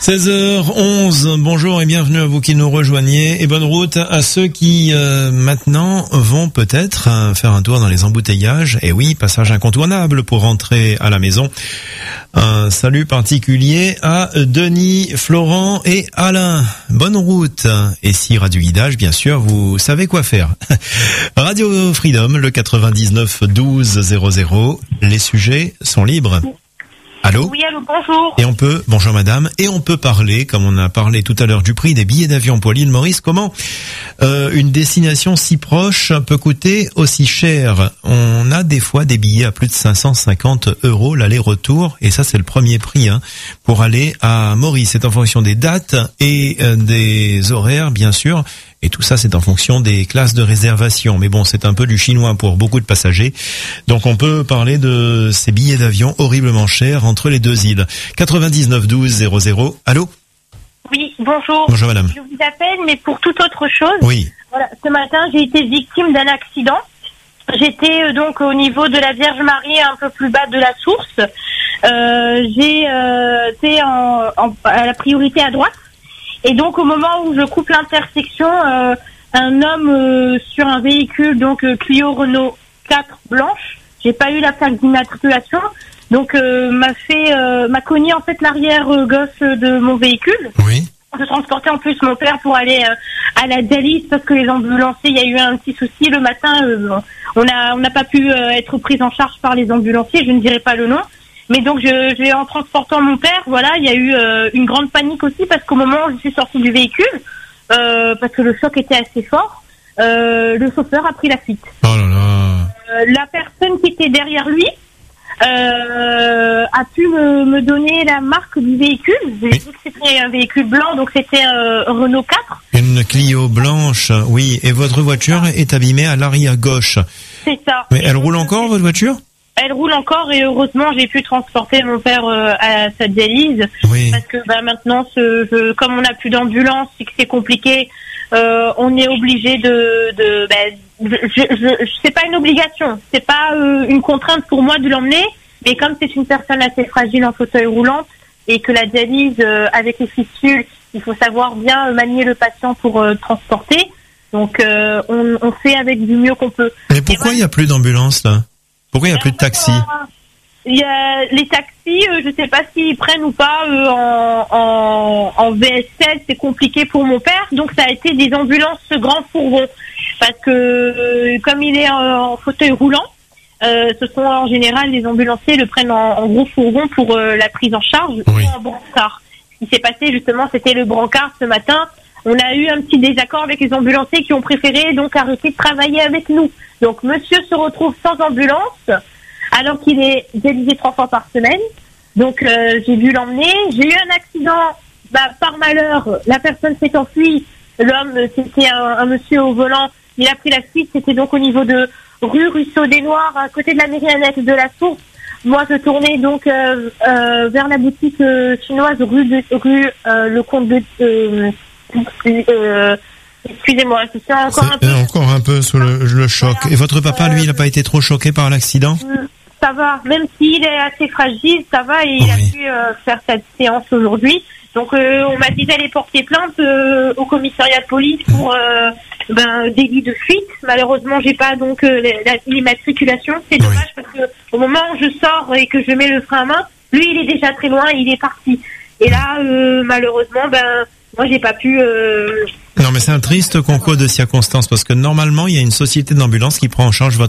16h11, bonjour et bienvenue à vous qui nous rejoignez et bonne route à ceux qui maintenant vont peut-être faire un tour dans les embouteillages. Et oui, passage incontournable pour rentrer à la maison. Un salut particulier à Denis, Florent et Alain. Bonne route. Et si Radio Guidage, bien sûr, vous savez quoi faire. Radio Freedom, le 99 12 00. Les sujets sont libres. Allô ? Oui, allô, bonjour. Et bonjour madame, et on peut parler, comme on a parlé tout à l'heure, du prix des billets d'avion pour l'île Maurice. Comment une destination si proche peut coûter aussi cher ? On a des fois des billets à plus de 550 € l'aller-retour, et ça c'est le premier prix pour aller à Maurice. C'est en fonction des dates et des horaires, bien sûr. Et tout ça, c'est en fonction des classes de réservation. Mais bon, c'est un peu du chinois pour beaucoup de passagers. Donc, on peut parler de ces billets d'avion horriblement chers entre les deux îles. 99 12 00. Allô ? Oui, bonjour. Bonjour, madame. Je vous appelle, mais pour toute autre chose. Oui. Voilà, ce matin, j'ai été victime d'un accident. J'étais donc au niveau de la Vierge Marie, un peu plus bas de la source. J'ai été à la priorité à droite. Et donc au moment où je coupe l'intersection, un homme sur un véhicule, donc Clio Renault 4 blanche, j'ai pas eu la plaque d'immatriculation, donc m'a cogné en fait l'arrière gauche de mon véhicule. Oui. Je transportais en plus mon père pour aller à la dialyse parce que les ambulanciers, il y a eu un petit souci le matin. On n'a pas pu être pris en charge par les ambulanciers, je ne dirai pas le nom. Mais donc, en transportant mon père, voilà, il y a eu une grande panique aussi parce qu'au moment où je suis sortie du véhicule, parce que le choc était assez fort, le chauffeur a pris la fuite. Oh là là. La personne qui était derrière lui a pu me donner la marque du véhicule. J'ai dit que c'était un véhicule blanc, donc c'était un Renault 4. Une Clio blanche, oui. Et votre voiture est abîmée à l'arrière gauche. C'est ça. Mais elle roule encore, votre voiture ? Elle roule encore et heureusement j'ai pu transporter mon père à sa dialyse. Oui. Parce que maintenant comme on n'a plus d'ambulance et que c'est compliqué, on est obligé c'est pas une obligation, c'est pas une contrainte pour moi de l'emmener, mais comme c'est une personne assez fragile en fauteuil roulant et que la dialyse avec les fistules, il faut savoir bien manier le patient pour transporter. Donc on fait avec du mieux qu'on peut. Mais pourquoi il n'y a plus d'ambulance là ? Pourquoi il n'y a plus de taxis ? Il y a les taxis, je sais pas s'ils prennent ou pas en VSL, c'est compliqué pour mon père, donc ça a été des ambulances grands fourgons, parce que comme il est en fauteuil roulant, ce sont en général les ambulanciers le prennent en gros fourgon pour la prise en charge, oui. Ou en brancard. Ce qui s'est passé justement, c'était le brancard ce matin. On a eu un petit désaccord avec les ambulanciers qui ont préféré donc arrêter de travailler avec nous. Donc monsieur se retrouve sans ambulance alors qu'il est dialysé 3 fois par semaine. Donc j'ai dû l'emmener. J'ai eu un accident, par malheur, la personne s'est enfuie. L'homme, c'était un monsieur au volant, il a pris la fuite. C'était donc au niveau de rue Ruisseau des Noirs, à côté de la mairie annexe de la Source. Moi, je tournais donc vers la boutique chinoise rue Le Comte de... excusez-moi, c'est encore un peu sous le choc. Et votre papa, lui, il n'a pas été trop choqué par l'accident ? Ça va, même s'il est assez fragile, ça va, et il a pu faire cette séance aujourd'hui. Donc on m'a dit d'aller porter plainte au commissariat de police pour délit de fuite. Malheureusement, j'ai pas donc l'immatriculation. C'est dommage parce que au moment où je sors et que je mets le frein à main, lui il est déjà très loin, il est parti. Et là, malheureusement, moi j'ai pas pu. Non, mais c'est un triste concours de circonstances parce que normalement il y a une société d'ambulance qui prend en charge votre